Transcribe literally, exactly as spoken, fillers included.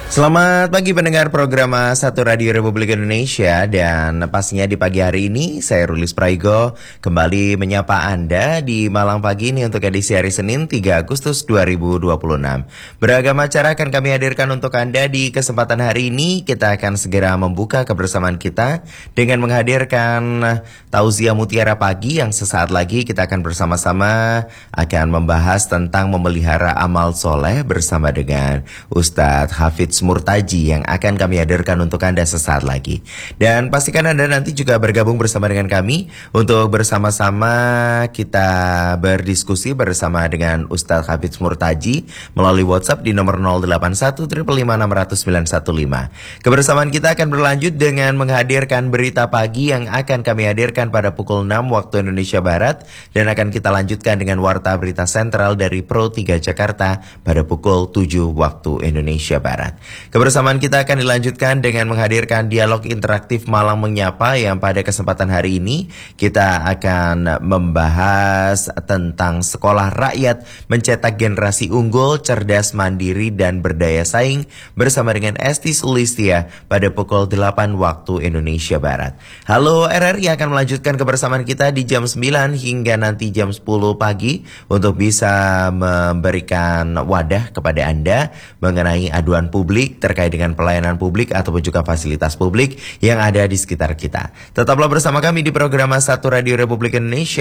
Selamat pagi pendengar program Satu Radio Republik Indonesia. Dan pastinya di pagi hari ini saya Rulis Praigo kembali menyapa Anda di Malang Pagi ini untuk edisi hari Senin tiga Agustus dua ribu dua puluh enam. Beragam acara akan kami hadirkan untuk Anda di kesempatan hari ini. Kita akan segera membuka kebersamaan kita dengan menghadirkan Tauziah Mutiara Pagi yang sesaat lagi kita akan bersama-sama akan membahas tentang memelihara amal soleh bersama dengan Ustadz Hafidz Murtaji yang akan kami hadirkan untuk Anda sesaat lagi. Dan pastikan Anda nanti juga bergabung bersama dengan kami untuk bersama-sama kita berdiskusi bersama dengan Ustadz Hafidz Murtaji melalui WhatsApp di nomor nol delapan satu lima lima enam nol nol sembilan satu lima. Kebersamaan kita akan berlanjut dengan menghadirkan berita pagi yang akan kami hadirkan pada pukul enam waktu Indonesia Barat dan akan kita lanjutkan dengan warta berita sentral dari Pro tiga Jakarta pada pukul tujuh waktu Indonesia Barat. Kebersamaan kita akan dilanjutkan dengan menghadirkan dialog interaktif Malang Menyapa yang pada kesempatan hari ini kita akan membahas tentang sekolah rakyat mencetak generasi unggul, cerdas, mandiri, dan berdaya saing bersama dengan Esti Sulistia pada pukul delapan waktu Indonesia Barat. Halo R R I akan melanjutkan kebersamaan kita di jam sembilan hingga nanti jam sepuluh pagi untuk bisa memberikan wadah kepada Anda mengenai aduan publik terkait dengan pelayanan publik ataupun juga fasilitas publik yang ada di sekitar kita. Tetaplah bersama kami di program Satu Radio Republik Indonesia.